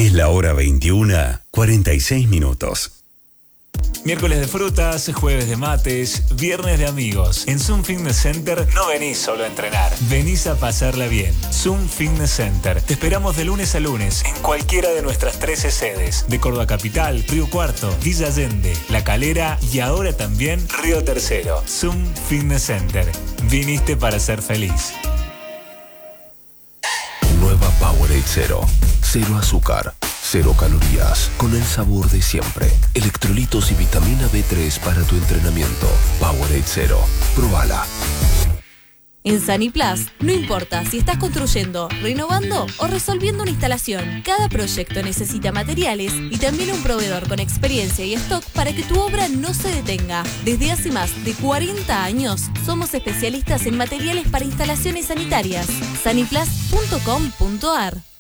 Es la hora 21:46. Miércoles de frutas, jueves de mates, viernes de amigos. En Zoom Fitness Center no venís solo a entrenar, venís a pasarla bien. Zoom Fitness Center. Te esperamos de lunes a lunes en cualquiera de nuestras 13 sedes. De Córdoba Capital, Río Cuarto, Villa Allende, La Calera y ahora también Río Tercero. Zoom Fitness Center. Viniste para ser feliz. Nueva Powerade Zero. Cero azúcar, cero calorías, con el sabor de siempre. Electrolitos y vitamina B3 para tu entrenamiento. Powerade Zero. Probala. En Saniplas, no importa si estás construyendo, renovando o resolviendo una instalación, cada proyecto necesita materiales y también un proveedor con experiencia y stock para que tu obra no se detenga. Desde hace más de 40 años, somos especialistas en materiales para instalaciones sanitarias. saniplas.com.ar